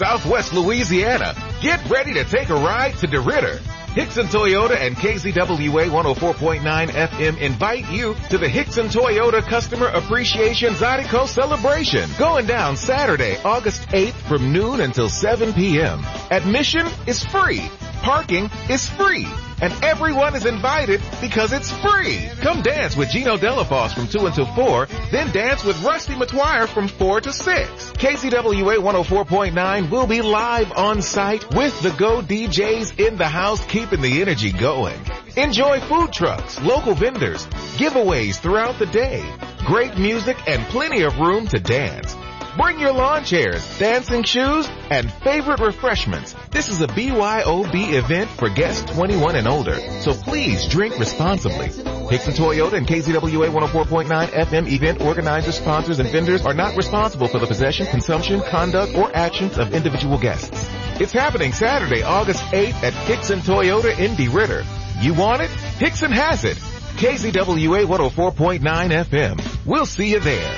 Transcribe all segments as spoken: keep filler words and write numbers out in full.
Southwest Louisiana. Get ready to take a ride to DeRidder. Hickson Toyota and K Z W A one oh four point nine F M invite you to the Hickson Toyota Customer Appreciation Zydeco Celebration, going down Saturday, August eighth from noon until seven p.m. Admission is free. Parking is free. And everyone is invited because it's free. Come dance with Gino Delafos from two until four, then dance with Rusty McGuire from four to six. K C W A one oh four point nine will be live on site with the Go D Js in the house, keeping the energy going. Enjoy food trucks, local vendors, giveaways throughout the day, great music, and plenty of room to dance. Bring your lawn chairs, dancing shoes, and favorite refreshments. This is a B Y O B event for guests twenty-one and older, so please drink responsibly. Hickson Toyota and K Z W A one oh four point nine F M event organizers, sponsors, and vendors are not responsible for the possession, consumption, conduct, or actions of individual guests. It's happening Saturday, August eighth at Hickson Toyota in DeRidder. You want it? Hickson has it. K Z W A one oh four point nine F M. We'll see you there.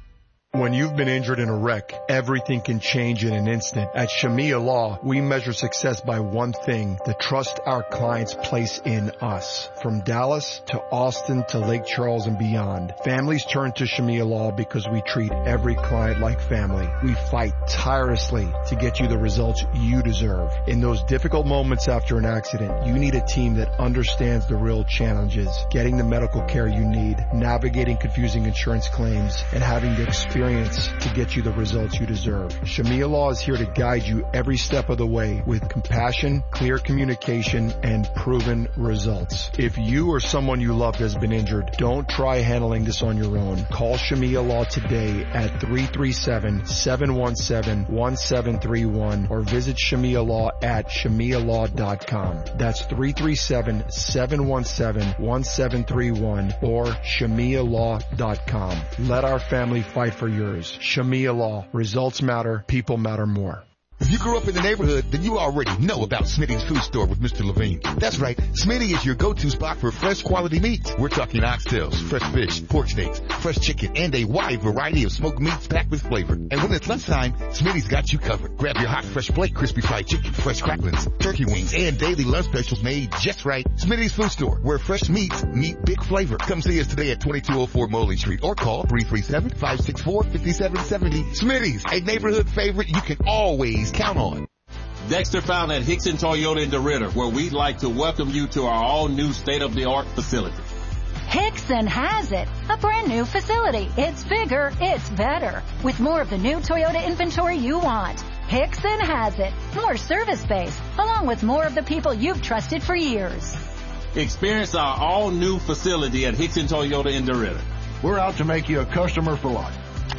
When you've been injured in a wreck, everything can change in an instant. At Shamia Law, we measure success by one thing, the trust our clients place in us. From Dallas to Austin to Lake Charles and beyond, families turn to Shamia Law because we treat every client like family. We fight tirelessly to get you the results you deserve. In those difficult moments after an accident, you need a team that understands the real challenges, getting the medical care you need, navigating confusing insurance claims, and having the experience to get you the results you deserve. Shamia Law is here to guide you every step of the way with compassion, clear communication, and proven results. If you or someone you love has been injured, don't try handling this on your own. Call Shamia Law today at three three seven, seven one seven, one seven three one or visit Shamia Law at shamia law dot com. That's three three seven, seven one seven, one seven three one or shamia law dot com. Let our family fight for yours. Shamia Law. Results matter. People matter more. If you grew up in the neighborhood, then you already know about Smitty's Food Store with Mister Levine. That's right, Smitty is your go-to spot for fresh quality meats. We're talking oxtails, fresh fish, pork steaks, fresh chicken, and a wide variety of smoked meats packed with flavor. And when it's lunchtime, Smitty's got you covered. Grab your hot, fresh plate, crispy fried chicken, fresh cracklings, turkey wings, and daily lunch specials made just right. Smitty's Food Store, where fresh meats meet big flavor. Come see us today at twenty-two oh four Moline Street or call three three seven, five six four, five seven seven zero. Smitty's, a neighborhood favorite you can always count on. Dexter found at Hickson Toyota in DeRidder, where we'd like to welcome you to our all-new state-of-the-art facility. Hickson has it. A brand new facility. It's bigger, it's better. With more of the new Toyota inventory you want. Hickson has it. More service space, along with more of the people you've trusted for years. Experience our all-new facility at Hickson Toyota in DeRidder. We're out to make you a customer for life.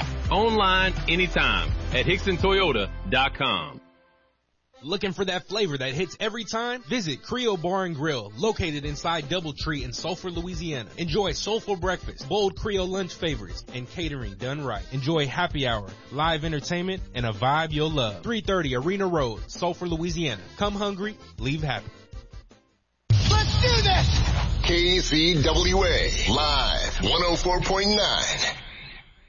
Online, anytime, at hickson toyota dot com. Looking for that flavor that hits every time? Visit Creole Bar and Grill, located inside Doubletree in Sulphur, Louisiana. Enjoy soulful breakfast, bold Creole lunch favorites, and catering done right. Enjoy happy hour, live entertainment, and a vibe you'll love. three thirty Arena Road, Sulphur, Louisiana. Come hungry, leave happy. Let's do this! K C W A, live, one oh four point nine.